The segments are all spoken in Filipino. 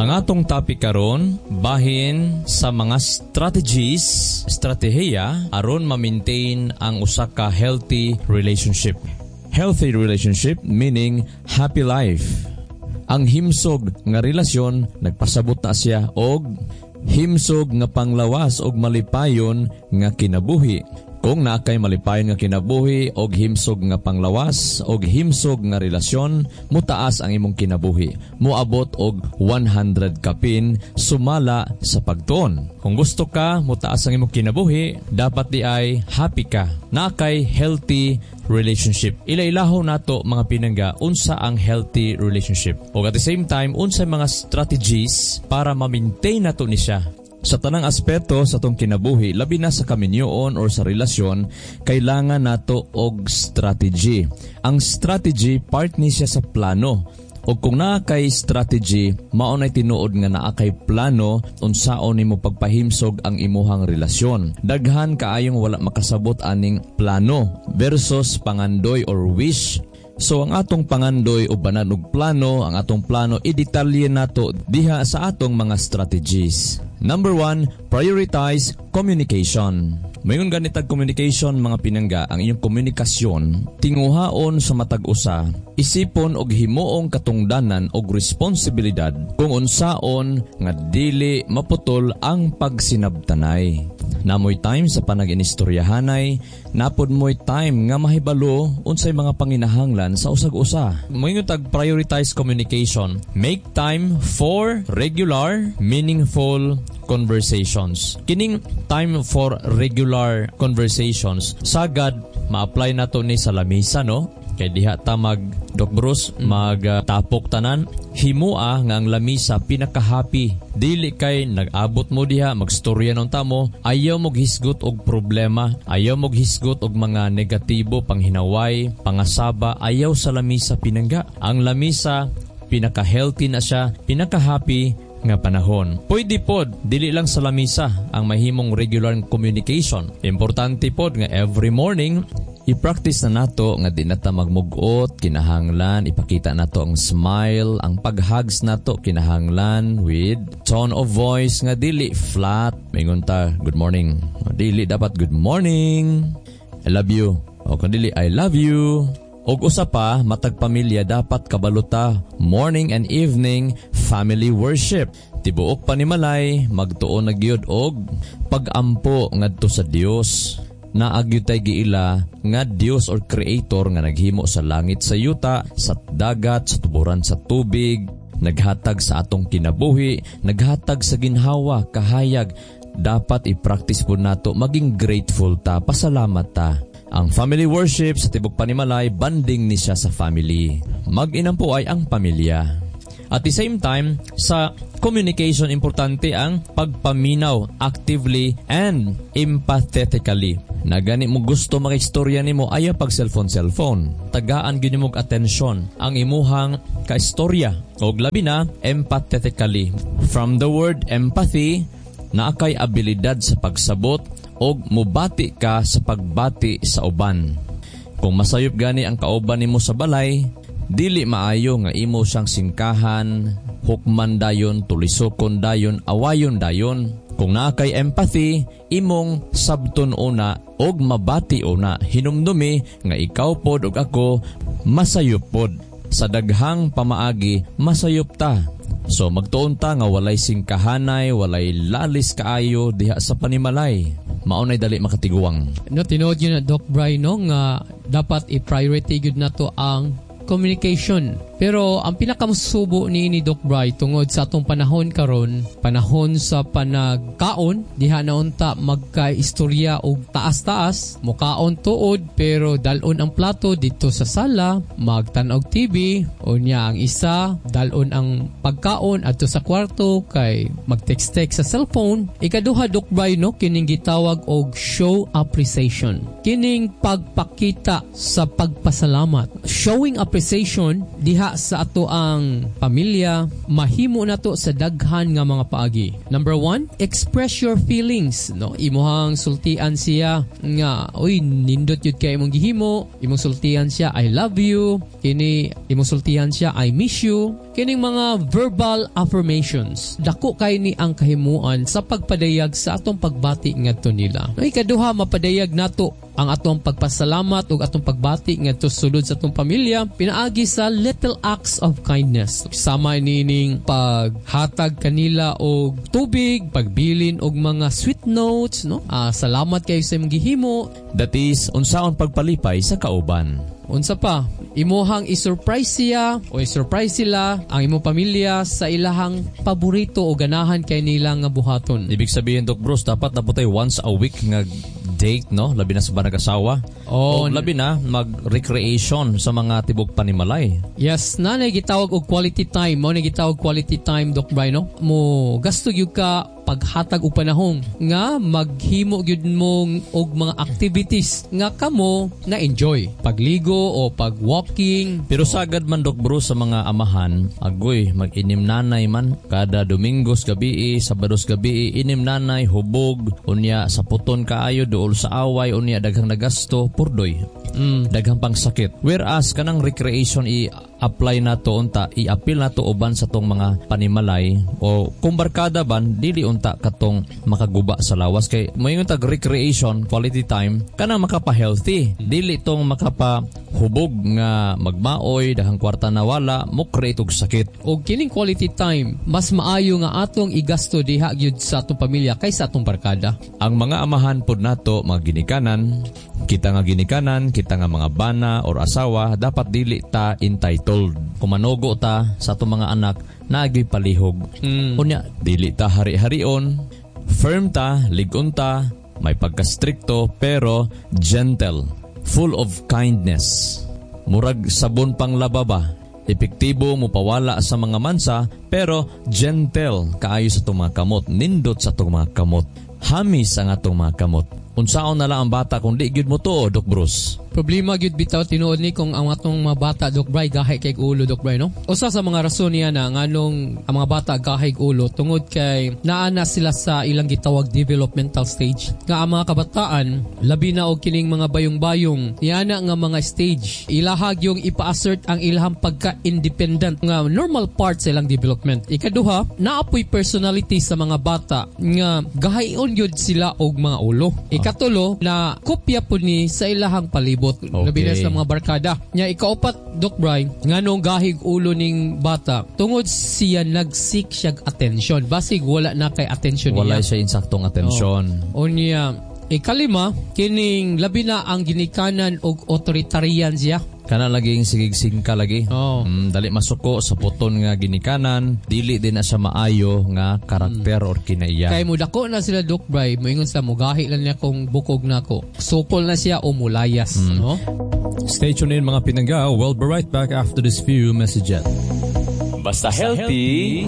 Ang atong topic karon bahin sa mga strategiya aron ma-maintain ang usa ka healthy relationship. Healthy relationship meaning happy life. Ang himsog nga relasyon nagpasabot na siya og himsog nga panglawas og malipayon nga kinabuhi. Kung naakay malipayon nga kinabuhi og himsog nga panglawas og himsog nga relasyon, mutaas ang imong kinabuhi. Moabot og 100 kapin sumala sa pagtuon. Kung gusto ka mutaas ang imong kinabuhi, dapat di ay happy ka. Naakay healthy relationship. Ilailaho nato mga pinangga unsa ang healthy relationship. O at the same time, unsa mga strategies para ma-maintain nato ni siya. Sa tanang aspeto sa tong kinabuhi, labi na sa kaminyoon or sa relasyon, kailangan nato og strategy. Ang strategy part ni siya sa plano. O kung naa kay strategy, maunay tinuod nga naa kay plano unsaon nimo pagpahimsog ang imuhang relasyon. Daghan kaayong wala makasabot aning plano versus pangandoy or wish. So ang atong pangandoy o banan og plano, ang atong plano i-detalye nato diha sa atong mga strategies. Number 1, prioritize communication. Mayon ganitag communication mga pinangga, ang inyong komunikasyon tinguhaon sa matag usa. Isipon og himuong katungdanan og responsibilidad kung unsaon nga dili maputol ang pagsinabtanay. Namoy time sa panag-inistoryahanay, napod mo'y time nga mahibalo unsay mga panginahanglan sa usag-usa. Mayon tag prioritize communication. Make time for regular, meaningful conversations. Kining time for regular conversations, sagad ma-apply nato ni sa lamisa, no? Kay diha ta Doc Bruce, tapok tanan. Himua nga ang lamisa pinaka-happy. Dili kay nag-abot mo diha, magstorya ng tamo, ayaw mog hisgot og problema, ayaw mog hisgot og mga negatibo, panghinaway, pangasaba, ayaw sa lamisa pinangga. Ang lamisa, pinaka-healthy na siya, pinaka-happy nga panahon. Pwede pod, dili lang sa lamisa ang mahimong regular communication. Importante pod nga every morning, i-practice na nato nga di nata magmugot, kinahanglan, ipakita nato ang smile, ang pag-hugs nato kinahanglan with tone of voice nga dili flat. Mingon ta, good morning. Dili dapat good morning, I love you. O kung dili, I love you. Og usa pa, matag pamilya dapat kabaluta morning and evening family worship. Tibuok panimalay, magtuon na gyud og pagampo ngadto sa Dios. Naagyud tay giila nga Dios or Creator nga naghimo sa langit sa yuta, sa dagat, sa tuburan sa tubig, naghatag sa atong kinabuhi, naghatag sa ginhawa, kahayag. Dapat i-practice po nato maging grateful ta, pasalamat ta. Ang family worship sa tibok panimalay, banding ni siya sa family. Mag-inampo ay ang pamilya. At the same time, sa communication, importante ang pagpaminaw actively and empathetically. Na gani mo gusto makaistorya nimo, ayaw pag cellphone. Tagaan gyud nimo atensyon ang imuhang kaistorya. Og labi na, empathetically. From the word empathy, naakay abilidad sa pagsabot og mubati ka sa pagbati sa uban. Kung masayop gani ang kauban nimo sa balay, dili maayo nga imo siyang singkahan, hukman dayon, tulisokon dayon, awayon dayon. Kung naakay empathy, imong sabton una og mabati una, hinumdumi nga ikaw pod og ako masayop pod. Sa daghang pamaagi, masayop ta. So magtuon ta nga walay singkahanay, walay lalis kaayo diha sa panimalay. Maunay dali makatiguang. No, tinuod yun na Doc Bry, no, nga dapat i-priority yun na to ang communication. Pero ang pinakamusubo ni Doc Bry tungod sa atong panahon karon, panahon sa panagkaon, diha na unta magka-istorya og taas-taas, mukaon tuod pero dalon ang plato dito sa sala, magtan-og TV, o niya ang isa dalon ang pagkaon adto sa kwarto kay mag-text-text sa cellphone. Ikaduha Doc Bry, no, kining gitawag og show appreciation. Kining pagpakita sa pagpasalamat. Showing appreciation diha sa ato ang pamilya, mahimo nato sa daghan nga mga paagi. Number 1, express your feelings, no? Imuhang sultian siya nga, oy, nindot yun kay imong gihimo. Imong sultian siya, I love you. Kini imong sultian siya, I miss you. kining mga verbal affirmations. Dako kay ni ang kahimuan sa pagpadayag sa atong pagbati ngadto nila. Ikaduha, mapadayag nato ang atong pagpasalamat ug atong pagbati ngadto sulod sa atong pamilya pinaagi sa little acts of kindness. Sama nining paghatag kanila og tubig, pagbilin og mga sweet notes, no? Salamat kayo sa imong gihimo. That is, unsaon pagpalipay sa kauban. Unsa pa, imuhang i-surprise siya o i-surprise sila ang imong pamilya sa ilahang paborito o ganahan kay nila nga buhaton. Ibig sabihin, Doc Bruce, dapat na po tayo once a week nga date, no? Labi na sa banag-asawa. O labi na mag-recreation sa mga tibok panimalay. Yes, na gitawag og quality time. Mo gitawag quality time, Doc Bry, no? Mo gasto gyud ka paghatag og panahon nga maghimo gyud mo og mga activities nga kamo na enjoy. Pagligo o pag-walking. Pero sagad man, Doc Bruce, sa mga amahan, agoy, mag-inim nanay man. Kada Domingos gabi, Sabados gabi, inim nanay, hubog, unya sa puton kaayo, dool sa away, unya daghang nagasto, purdoy. Daghang pang sakit. Whereas kanang recreation i-apply na to unta, i-appeal na to uban sa tong mga panimalay o kung barkada ban, dili unta katong makaguba sa lawas. Kay mayon tag recreation, quality time, kanang makapa-healthy. Dili tong makapa-hubog nga magmaoy, daghang kwarta na wala, mo create og sakit. O kining quality time, mas maayo nga atong igasto diha gyud sa atong pamilya kaysa atong barkada. Ang mga amahan pod nato, mga ginikanan, kita nga mga bana or asawa, dapat dili ta entitled. Kumanogo ta sa atong mga anak, naagyoy palihog. Unya, dili ta hari-harion, firm ta, ligon ta, may pagka-stricto, pero gentle, full of kindness. Murag sabon pang lababa, epektibo mo pawala sa mga mansa, pero gentle kaayo sa itong mga kamot, nindot sa itong mga kamot, hamis ang atong mga kamot. Unsaon na lang ang bata kung di gyud mo to, Doc Bruce? Problema gyud bitaw tinuod ni kung ang atong mga bata, Doc Bry, gahay kay ulo, Doc Bry, no? Usa sa mga rason niya na nganong ang mga bata gahay ulo tungod kay naana sila sa ilang gitawag developmental stage. Nga ang mga kabataan labi na og kining mga bayong-bayong yana nga mga stage, ilahag yung ipa-assert ang ilahang pagka-independent nga normal part sa ilang development. Ikaduha, naapoy personality sa mga bata nga gahayon gyud sila og mga ulo. Ikatulo, na kopya po ni sa ilahang palibot. Labi na sa mga barkada. Nya ikaupat, Doc Bry, nganong gahig ulo ning bata, tungod siya nagsik siya attention. Basig wala na kay attention niya. Wala siya insaktong attention. O niya, ikalima, kining labi na ang ginikanan og authoritarian siya. Kana laging sigigsing ka lagi. Dali masuko sa puton nga ginikanan, dili din na siya maayo nga karakter or kinaiya. Kay mudako na sila, Doc Bry, moingon sa mugahi lang niya kung bukog na ko. Sukol na siya o mulayas, no? Stay tuned in, mga pinangga. We'll be right back after this few messages. Basta healthy,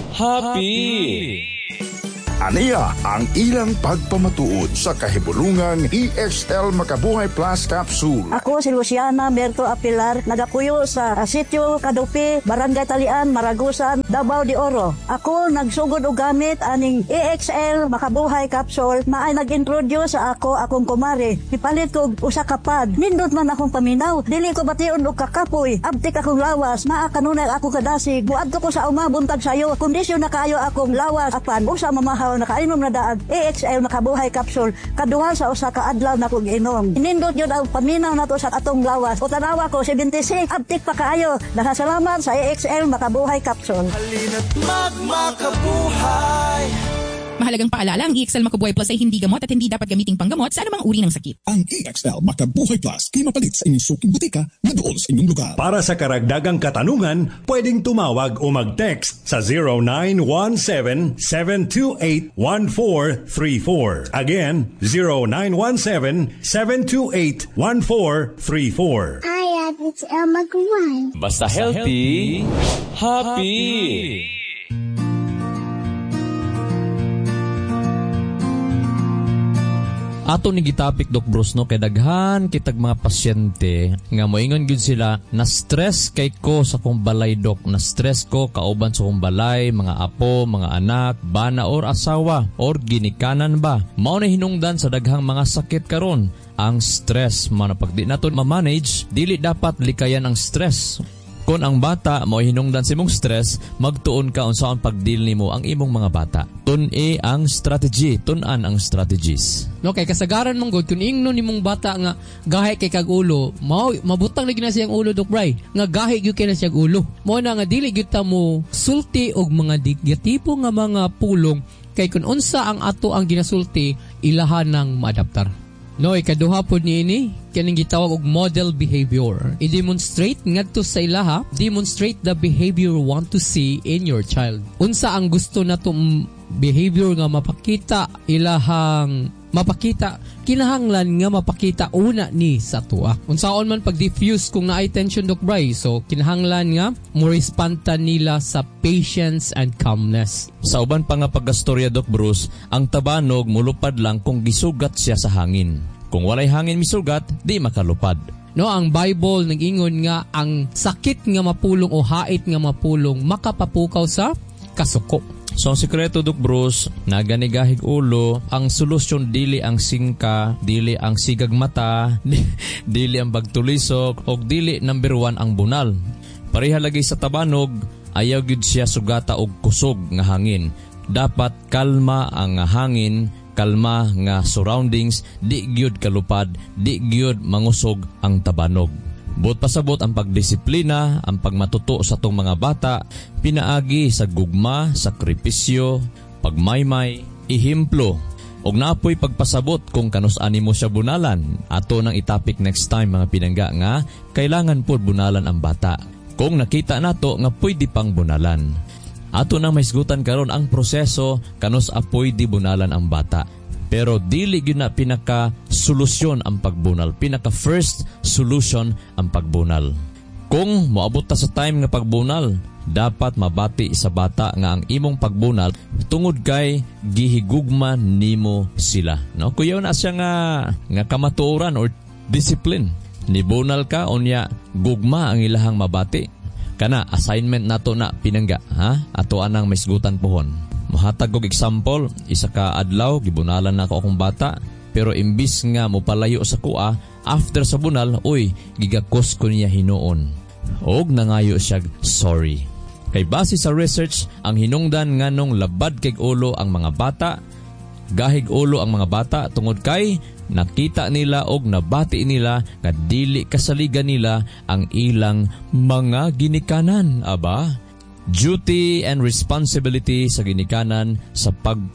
happy! Aniya ang ilang pagpamatuod sa kahibulungang EXL Makabuhay Plus Capsule. Ako si Luciana Merto Apilar, nagapuyo sa Sitio Kadupi, Barangay Talian, Maragusan, Davao de Oro. Ako nagsugod og gamit aning EXL Makabuhay Capsule na ay nag-introduce sa akong kumare. Ipalit ko usa ka pad. Nindot man akong paminaw. Dili ko bation og kakapoy. Abtik akong lawas. Naa kanunay ako kadasig. Buadto ko sa buntag sayo. Kondisyon na kayo akong lawas. Apan usa mamahaw nakainom na daag EXL Makabuhay Capsule kaduha sa usa ka adlaw na kog inom. Inindot jud ang paminaw nato sa atong lawas. O tanawa ko 76 abtik pa kaayo. Nagasalamat sa EXL Makabuhay Capsule. Halina't magmakabuhay. Mahalagang paalala, ang EXL Makabuhay Plus ay hindi gamot at hindi dapat gamiting panggamot sa anumang uri ng sakit. Ang EXL Makabuhay Plus ay mapalit sa inyong suking butika na doon sa inyong lugar. Para sa karagdagang katanungan, pwedeng tumawag o mag-text sa 0917-728-1434. Again, 0917-728-1434. Hi, it's Elma Guan. Basta healthy, happy! Ato ni gitapik, Doc Bruce, no, kay daghan kitag mga pasyente nga moingon gyud sila na stress kay ko sa kong balay, Doc. Na stress ko kauban sa kong balay, mga apo, mga anak, bana or asawa or ginikanan ba. Mao na hinungdan sa daghang mga sakit karon. Ang stress, man pag di naton ma-manage, dili dapat likayan ang stress. Kung ang bata mo hinungdan sa imong stress, magtuon ka unsaon pagdeal nimo ang imong mga bata. Tun-i ang strategy, tun-an ang strategies. No, kay kasagaran mong god, kung ingnon nimong bata nga gahi kay kag ulo, mabutang lagi na siyang ulo, Doc Bray, nga gahi gyud kay na siyang ulo. Mo na nga dili gyud ta mo sulti og mga negatibo nga mga pulong, kay kun unsa ang ato ang ginasulti, ilahan ng maadaptar. No, ikaduha po niini, kaning gitawag og model behavior. I-demonstrate ngadto sa ilaha, demonstrate the behavior you want to see in your child. Unsa ang gusto nato behavior nga mapakita, ilahang mapakita, kinahanglan nga mapakita una ni sa tuwa. Unsaon man pag-diffuse kung naay tension, Doc Bray, so kinahanglan nga mo responda nila sa patience and calmness. Sa uban pa nga pagkastorya, Doc Bruce, ang tabanog mulupad lang kung gisugat siya sa hangin. Kung walay hangin misugat, di makalupad. No, ang Bible nag-ingon nga ang sakit nga mapulong o hait nga mapulong makapapukaw sa kasuko. So ang sikreto, Doc Bruce, naganigahig ulo, ang solusyon dili ang singka, dili ang sigag mata, dili ang bagtulisok, o dili number 1 ang bunal. Pareha lagi sa tabanog, ayaw gid siya sugata og kusog nga hangin. Dapat kalma ang hangin, kalma nga surroundings, di gyud kalupad, di gyud mangusog ang tabanog. Buot pasabot ang pagdisiplina, ang pagmatuto sa tong mga bata, pinaagi sa gugma, sakripisyo, pagmaymay, ihimplo, og naapoy pagpasabot kung kanus-ani mo siya bunalan. Ato nang itapik next time, mga pinangga, nga kailangan po bunalan ang bata. Kung nakita nato nga pwede pang bunalan. Ato nang maisgutan karon ang proseso kanus apoy di bunalan ang bata. Pero dili gyud na pinaka-solusyon ang pagbunal. Pinaka-first solution ang pagbunal. Kung moabot ta sa time nga pagbunal, dapat mabati sa bata nga ang imong pagbunal tungod kay gihigugma nimo sila. No? Kuyaw na siya nga kamatuoran or discipline. Nibunal ka, unya gugma ang ilahang mabati. Kana, assignment nato na pinangga. Ha? Ato anang maisgutan pohon. Mahatag og example, isa ka adlaw gibunalan na ako akong bata, pero imbis nga mo palayo sa kuha, after sa bunal, gigakos ko niya hinuon. Og nangayo siya sorry. Kay base sa research, ang hinungdan nganong labad kay ulo ang mga bata, gahig ulo ang mga bata tungod kay nakita nila og nabati nila nga dili kasaligan nila ang ilang mga ginikanan. Aba, duty and responsibility sa ginikanan sa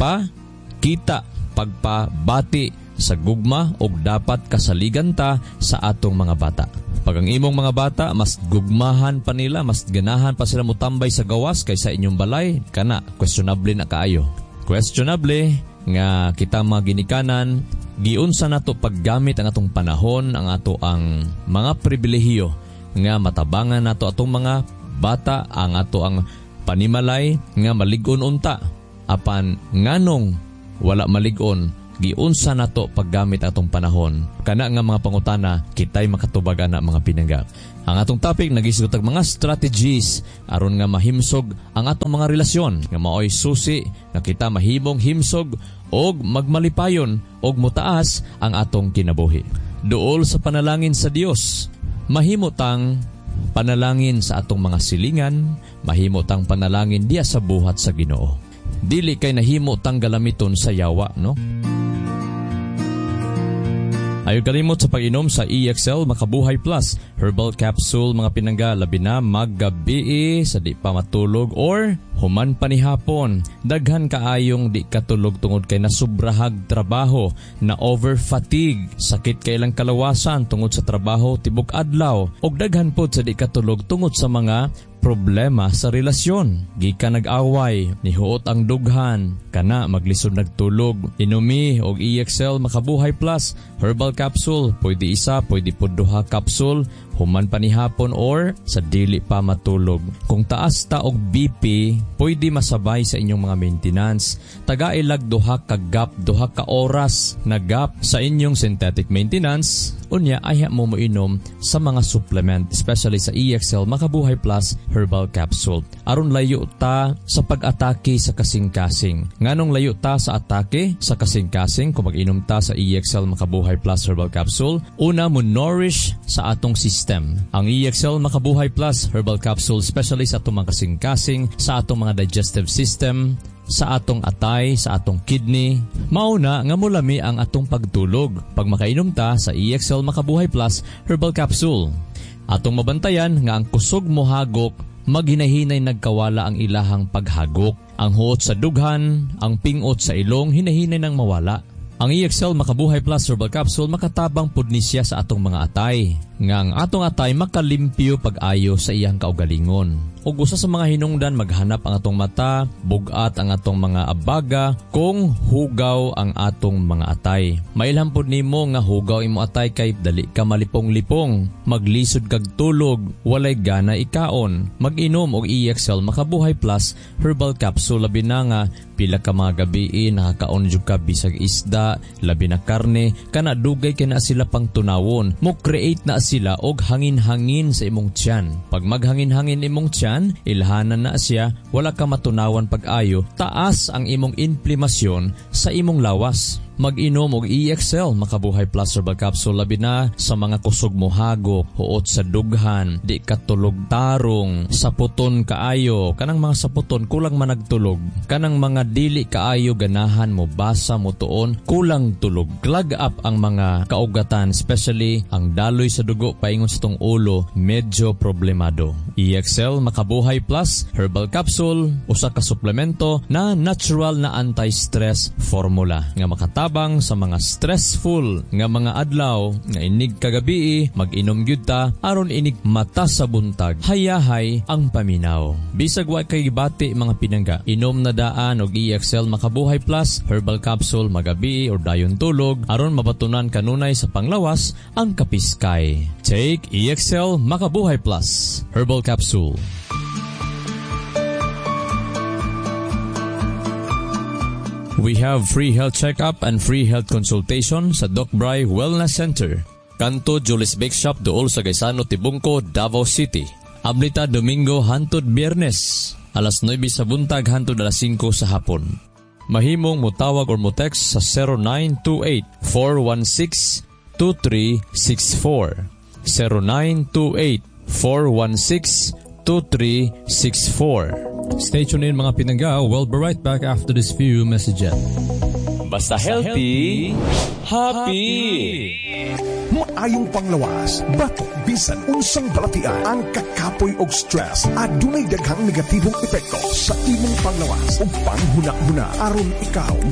pagpakita, pagpabati sa gugma o dapat kasaligan ta sa atong mga bata. Pag ang imong mga bata, mas gugmahan pa nila, mas ganahan pa sila mutambay sa gawas kaysa inyong balay, kana, questionable na kaayo. Questionable nga kita mga ginikanan, giunsa nato paggamit ang atong panahon, ang ato ang mga pribilehiyo nga matabangan nato atong mga bata, ang ato ang panimalay nga malig-on unta. Apan nganong wala malig-on, giunsa nato paggamit atong panahon. Kana nga mga pangutana, kitay makatubag ana mga pinangga. Ang atong topic nagisugtag mga strategies aron nga mahimsog ang atong mga relasyon nga maoy susi nga kita mahimong himsog og magmalipayon og mutaas ang atong kinabuhi. Duol sa panalangin sa Dios, mahimutang panalangin sa atong mga silingan, mahimutang panalangin diya sa buhat sa Ginoo. Dili kay nahimutang galamiton sa yawa, no? Ayaw kalimot sa pag-inom sa EXL Makabuhay Plus Herbal Capsule, mga pinangga, labi na maggabi sa di pa matulog or human pa ni hapon. Daghan kaayong di katulog tungod kay nasubrahag trabaho, na over fatigue, sakit kay ilang kalawasan tungod sa trabaho tibok adlaw, og daghan pod sa di katulog tungod sa mga problema sa relasyon. Gikan nag-away, nihuot ang dughan, kana maglisod nagtulog. Inumi og EXL Makabuhay Plus Herbal Capsule, pwede isa, pwede po duha capsule, human pa ni hapon or sa dili pa matulog. Kung taas ta og BP, pwede masabay sa inyong mga maintenance. Taga-ilag duha ka gap, duha ka oras na gap sa inyong synthetic maintenance. Unya, ayaw mo inom sa mga supplement, especially sa EXL Makabuhay Plus Herbal Capsule. Aron layo ta sa pag-atake sa kasing-kasing. Nganong layo ta sa atake sa kasing-kasing kung mag-inom ta sa EXL Makabuhay Plus Herbal Capsule, una mo nourish sa atong system. Ang EXL Makabuhay Plus Herbal Capsule especially sa atong mga kasing-kasing, sa atong mga digestive system, sa atong atay, sa atong kidney. Mauna nga mulami ang atong pagtulog pag makainom ta sa EXL Makabuhay Plus Herbal Capsule. Atong mabantayan nga ang kusog mo hagok, maghinahinay nagkawala ang ilahang paghagok. Ang huot sa dughan, ang pingot sa ilong, hinahinay nang mawala. Ang EXL Makabuhay Plus Herbal Capsule makatabang pud ni siya sa atong mga atay. Nga ang atong atay makalimpyo pag-ayo sa iyang kaugalingon. Ug usa sa mga hinungdan maghanap ang atong mata, bugat ang atong mga abaga kung hugaw ang atong mga atay. Mailham pud nimo nga hugaw imo atay kay dali ka malipong-lipong, maglisod kag tulog, walay gana ikaon. Mag-inom og EXL Makabuhay Plus Herbal Capsule labi na nga pila ka mga gabi nakakaon jud ka bisag isda, labi na karne, kana dugay kay na sila pang tunawon. Mo create na sila og hangin-hangin sa imong tiyan. Pag maghangin-hangin imong tiyan, ilhanan na siya, wala ka matunawan pag-ayo, taas ang imong inflamasyon sa imong lawas. Mag-inom og EXL Makabuhay Plus Herbal Capsule labi na sa mga kusog mo hagok, huot sa dughan, di katulog tarong, saputon kaayo, kanang mga saputon kulang managtulog, kanang mga dili kaayo ganahan mo basa mo tuon, kulang tulog, clog up ang mga kaugatan, especially ang daloy sa dugo paingon sa tong ulo, medyo problemado. EXL Makabuhay Plus Herbal Capsule, usa ka suplemento na natural na anti-stress formula nga makatabang sa mga stressful nga mga adlaw nga inig kagabi, mag-inom gyud ta aron inig mata sa buntag, hayahay ang paminaw. Bisag wa kay gibati mga pinangga, inom na daan og EXL Makabuhay Plus Herbal Capsule magabi or dayon tulog aron mabatunan kanunay sa panglawas ang kapiskay. Take EXL Makabuhay Plus Herbal Capsule. We have free health checkup and free health consultation sa Doc Bry Wellness Center. Kanto Julius Bake Shop dool sa Gaisano, Tibungco, Davao City. Ablita Domingo hantod Biyernes, alas 9 sa buntag hantod alas 5 sa hapon. Mahimong mutawag or mo-text sa 0928-416-2364. 0928-416-2364. Stay tuned in mga pinangga. We'll be right back after this few messages. Basta healthy, happy! Maayong panglawas, batok, bisan, unsang balatian, ang kakapoy og stress, adunay daghang negatibong epekto sa imong panglawas o panghuna-huna aron ikaw